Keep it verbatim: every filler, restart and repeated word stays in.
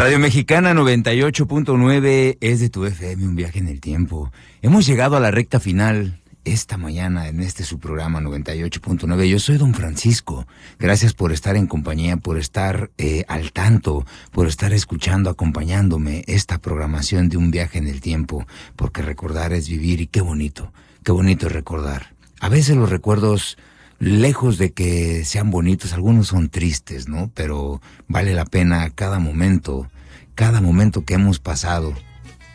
Radio Mexicana noventa y ocho punto nueve es de tu F M, un viaje en el tiempo. Hemos llegado a la recta final esta mañana en este su programa noventa y ocho punto nueve. Yo soy Don Francisco. Gracias por estar en compañía, por estar eh, al tanto, por estar escuchando, acompañándome esta programación de un viaje en el tiempo, porque recordar es vivir y qué bonito, qué bonito es recordar. A veces los recuerdos, lejos de que sean bonitos, algunos son tristes, ¿no? Pero vale la pena cada momento, cada momento que hemos pasado